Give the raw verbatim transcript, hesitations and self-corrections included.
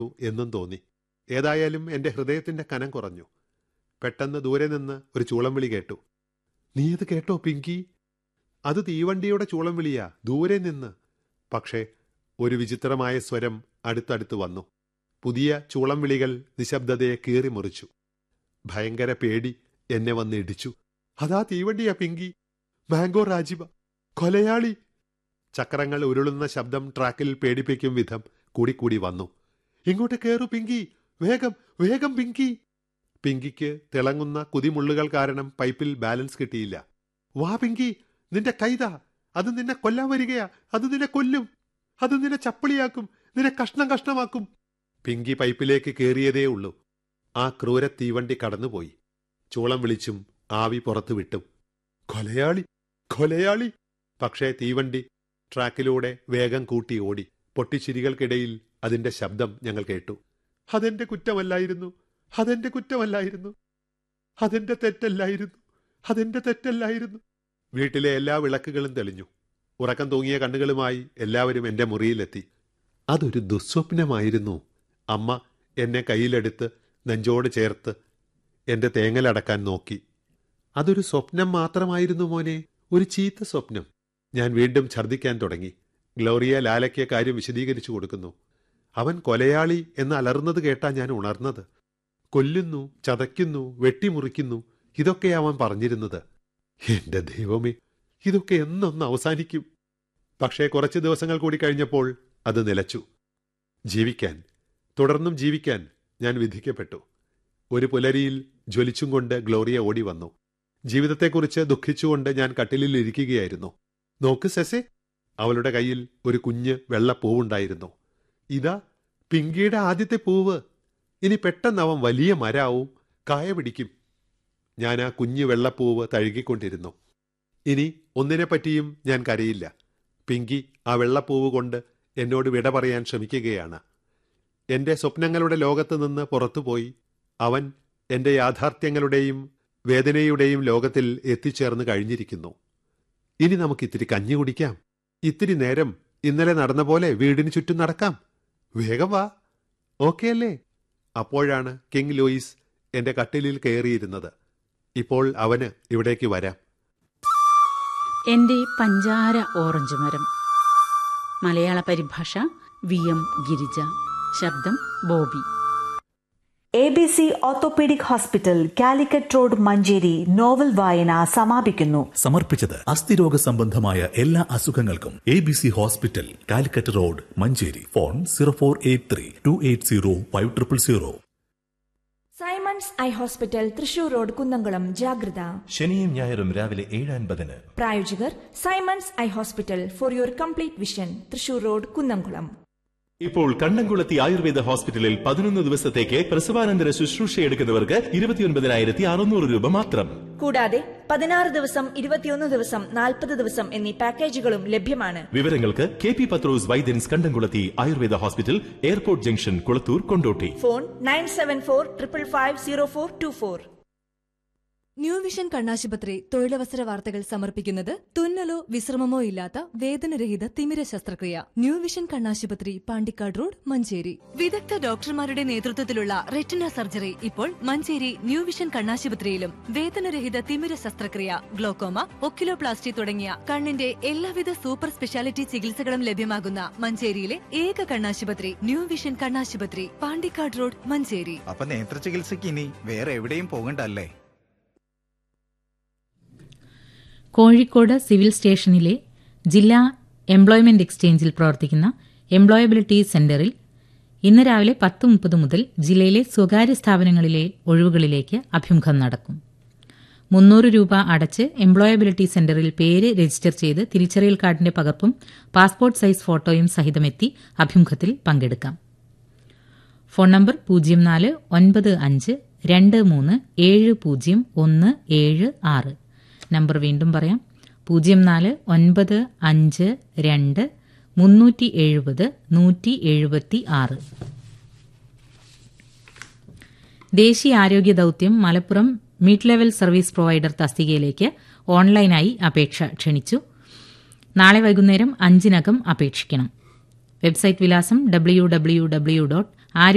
എന്നും തോന്നി. ഏതായാലും എന്റെ ഹൃദയത്തിന്റെ കനം കുറഞ്ഞു. പെട്ടെന്ന് ദൂരെ നിന്ന് ഒരു ചൂളം വിളി കേട്ടു. നീ അത് കേട്ടോ പിങ്കി? അത് തീവണ്ടിയുടെ ചൂളം വിളിയാ, ദൂരെ നിന്ന്. പക്ഷേ ഒരു വിചിത്രമായ സ്വരം അടുത്തടുത്ത് വന്നു. പുതിയ ചൂളം വിളികൾ നിശബ്ദതയെ കീറിമുറിച്ചു. ഭയങ്കര പേടി എന്നെ വന്ന് ഇടിച്ചു. അതാ തീവണ്ടിയാ പിങ്കി, മാംഗോ രാജിബ, കൊലയാളി. ചക്രങ്ങൾ ഉരുളുന്ന ശബ്ദം ട്രാക്കിൽ പേടിപ്പിക്കും വിധം കൂടിക്കൂടി വന്നു. ഇങ്ങോട്ട് കേറു പിങ്കി, വേഗം വേഗം പിങ്കി. പിങ്കിക്ക് തിളങ്ങുന്ന കുതിമുള്ളുകൾ കാരണം പൈപ്പിൽ ബാലൻസ് കിട്ടിയില്ല. വാ പിങ്കി, നിന്റെ കൈതാ, അത് നിന്നെ കൊല്ലാൻ വരികയാ, അത് നിന്നെ കൊല്ലും, അത് നിന്നെ ചപ്പിളിയാക്കും, നിന്നെ കഷ്ണം കഷ്ണമാക്കും. പിങ്കി പൈപ്പിലേക്ക് കയറിയതേ ഉള്ളൂ. ആ ക്രൂര തീവണ്ടി കടന്നുപോയി. ചൂളം വിളിച്ചും ആവി പുറത്തു വിട്ടും. കൊലയാളി, കൊലയാളി. പക്ഷേ തീവണ്ടി ട്രാക്കിലൂടെ വേഗം കൂട്ടി ഓടി. പൊട്ടിച്ചിരികൾക്കിടയിൽ അതിന്റെ ശബ്ദം ഞങ്ങൾ കേട്ടു. അതെന്റെ കുറ്റമല്ലായിരുന്നു, അതെന്റെ കുറ്റമല്ലായിരുന്നു, അതെന്റെ തെറ്റല്ലായിരുന്നു, അതെന്റെ തെറ്റല്ലായിരുന്നു. വീട്ടിലെ എല്ലാ വിളക്കുകളും തെളിഞ്ഞു. ഉറക്കം തൂങ്ങിയ കണ്ണുകളുമായി എല്ലാവരും എന്റെ മുറിയിലെത്തി. അതൊരു ദുസ്വപ്നമായിരുന്നു. അമ്മ എന്നെ കയ്യിലെടുത്ത് നെഞ്ചോട് ചേർത്ത് എന്റെ തേങ്ങലടക്കാൻ നോക്കി. അതൊരു സ്വപ്നം മാത്രമായിരുന്നു മോനെ, ഒരു ചീത്ത സ്വപ്നം. ഞാൻ വീണ്ടും ഛർദ്ദിക്കാൻ തുടങ്ങി. ഗ്ലോറിയ ലാലയ്ക്ക് കാര്യം വിശദീകരിച്ചു കൊടുക്കുന്നു. അവൻ കൊലയാളി എന്ന് അലർന്നത് കേട്ടാ ഞാൻ ഉണർന്നത്. കൊല്ലുന്നു, ചതയ്ക്കുന്നു, വെട്ടിമുറിക്കുന്നു, ഇതൊക്കെ അവൻ പറഞ്ഞിരുന്നത്. എന്റെ ദൈവമേ, ഇതൊക്കെ എന്നൊന്ന് അവസാനിക്കും. പക്ഷേ കുറച്ച് ദിവസങ്ങൾ കൂടി കഴിഞ്ഞപ്പോൾ അത് നിലച്ചു. ജീവിക്കാൻ, തുടർന്നും ജീവിക്കാൻ ഞാൻ വിധിക്കപ്പെട്ടു. ഒരു പുലരിയിൽ ജ്വലിച്ചും കൊണ്ട് ഗ്ലോറിയ ഓടി വന്നു. ജീവിതത്തെക്കുറിച്ച് ദുഃഖിച്ചുകൊണ്ട് ഞാൻ കട്ടിലിൽ ഇരിക്കുകയായിരുന്നു. നോക്ക് സെസെ, അവളുടെ കയ്യിൽ ഒരു കുഞ്ഞ് വെള്ളപ്പൂവുണ്ടായിരുന്നു. ഇതാ പിങ്കിയുടെ ആദ്യത്തെ പൂവ്. ഇനി പെട്ടെന്ന് അവൻ വലിയ മരാവും, കായ പിടിക്കും. ഞാൻ ആ കുഞ്ഞു വെള്ളപ്പൂവ് തഴുകിക്കൊണ്ടിരുന്നു. ഇനി ഒന്നിനെപ്പറ്റിയും ഞാൻ കരയില്ല. പിങ്കി ആ വെള്ളപ്പൂവ് കൊണ്ട് എന്നോട് വിട പറയാൻ ശ്രമിക്കുകയാണ്. എന്റെ സ്വപ്നങ്ങളുടെ ലോകത്ത് നിന്ന് പുറത്തുപോയി അവൻ എന്റെ യാഥാർത്ഥ്യങ്ങളുടെയും വേദനയുടെയും ലോകത്തിൽ എത്തിച്ചേർന്ന് കഴിഞ്ഞിരിക്കുന്നു. ഇനി നമുക്കിത്തിരി കഞ്ഞി കുടിക്കാം. ഇത്തിരി നേരം ഇന്നലെ നടന്ന പോലെ വീടിന് ചുറ്റും നടക്കാം. വേഗം വാ, ഓക്കെ അല്ലേ? അപ്പോഴാണ് കിങ് ലൂയിസ് എന്റെ കട്ടിലിൽ കയറിയിരുന്നത്. ഇപ്പോൾ അവന് ഇവിടേക്ക് വരാം. എന്റെ പഞ്ചാര ഓറഞ്ച് മരം. മലയാള പരിഭാഷ വി എം ഗിരിജ. ശബ്ദം Bobby. A B C orthopaedic hospital, Calicut road, Manjeri. Novel വായന സമാപിക്കുന്നു. സമർപ്പിച്ചത് അസ്ഥിരോഗ സംബന്ധമായ എല്ലാ അസുഖങ്ങൾക്കും A B C hospital, Calicut road, Manjeri. Phone zero four eight three to eight zero five triple zero. Symons eye hospital, Thrissur road, Kunnamkulam. ജാഗ്രത. ശനിയും ഞായറും രാവിലെ ഏഴ് അൻപതിന്. പ്രായോജകർ Symons eye hospital, for your complete vision, Thrissur road, Kunnamkulam. ഇപ്പോൾ കണ്ണംകുളത്തി ആയുർവേദ ഹോസ്പിറ്റലിൽ പതിനൊന്ന് ദിവസത്തേക്ക് പ്രസവാനന്തര ശുശ്രൂഷ എടുക്കുന്നവർക്ക് ഇരുപത്തിയൊൻപതിനായിരത്തി അറുന്നൂറ് രൂപ മാത്രം. കൂടാതെ പതിനാറ് ദിവസം, ഇരുപത്തിയൊന്ന് ദിവസം, നാൽപ്പത് ദിവസം എന്നീ പാക്കേജുകളും ലഭ്യമാണ്. വിവരങ്ങൾക്ക് കെ പി പത്രോസ് വൈദ്യൻസ്, കണ്ടംകുളത്തി Ayurveda hospital, airport junction, Kulathur, Kondotty. Phone nine seven four triple five zero four to four. New vision കണ്ണാശുപത്രി തൊഴിലവസര വാർത്തകൾ സമർപ്പിക്കുന്നത് തുന്നലോ വിശ്രമമോ ഇല്ലാത്ത വേദനരഹിത തിമിര ശസ്ത്രക്രിയ. ന്യൂ വിഷൻ കണ്ണാശുപത്രി, പാണ്ടിക്കാട് റോഡ്, മഞ്ചേരി. വിദഗ്ധ ഡോക്ടർമാരുടെ നേതൃത്വത്തിലുള്ള റെറ്റിന സർജറി ഇപ്പോൾ മഞ്ചേരി ന്യൂ വിഷൻ കണ്ണാശുപത്രിയിലും. വേദനരഹിത തിമിര ശസ്ത്രക്രിയ, ഗ്ലോക്കോമ, ഒക്കിലോപ്ലാസ്റ്റി തുടങ്ങിയ കണ്ണിന്റെ എല്ലാവിധ സൂപ്പർ സ്പെഷ്യാലിറ്റി ചികിത്സകളും ലഭ്യമാകുന്ന മഞ്ചേരിയിലെ ഏക കണ്ണാശുപത്രി ന്യൂ വിഷൻ കണ്ണാശുപത്രി, പാണ്ടിക്കാട് റോഡ്, മഞ്ചേരി. അപ്പൊ നേത്ര ചികിത്സയ്ക്ക് ഇനി വേറെ എവിടെയും പോകണ്ടല്ലേ? കോഴിക്കോട് സിവിൽ സ്റ്റേഷനിലെ ജില്ലാ എംപ്ലോയ്മെന്റ് എക്സ്ചേഞ്ചിൽ പ്രവർത്തിക്കുന്ന എംപ്ലോയബിലിറ്റി സെന്ററിൽ ഇന്ന് രാവിലെ പത്ത് മുപ്പത് മുതൽ ജില്ലയിലെ സ്വകാര്യ സ്ഥാപനങ്ങളിലെ ഒഴിവുകളിലേക്ക് അഭിമുഖം നടക്കും. മുന്നൂറ് രൂപ അടച്ച് എംപ്ലോയബിലിറ്റി സെന്ററിൽ പേര് രജിസ്റ്റർ ചെയ്ത് തിരിച്ചറിയൽ കാർഡിന്റെ പകർപ്പും പാസ്പോർട്ട് സൈസ് ഫോട്ടോയും സഹിതമെത്തി അഭിമുഖത്തിൽ പങ്കെടുക്കാം. ഫോൺ നമ്പർ പൂജ്യം നാല് ഒൻപത് അഞ്ച് രണ്ട് മൂന്ന് ഏഴ് പൂജ്യം ഒന്ന് ഏഴ് ആറ്. നമ്പർ വീണ്ടും പറയാം, പൂജ്യം നാല് ഒൻപത് അഞ്ച് രണ്ട് മുന്നൂറ്റി എഴുപത് നൂറ്റി എഴുപത്തി ആറ്. ദേശീയ ആരോഗ്യ ദൌത്യം Malappuram mid level service provider തസ്തികയിലേക്ക് ഓൺലൈനായി അപേക്ഷ ക്ഷണിച്ചു. നാളെ വൈകുന്നേരം അഞ്ചിനകം അപേക്ഷിക്കണം. വെബ്സൈറ്റ് വിലാസം ഡബ്ല്യു ഡബ്ല്യു ഡബ്ല്യു ഡോട്ട്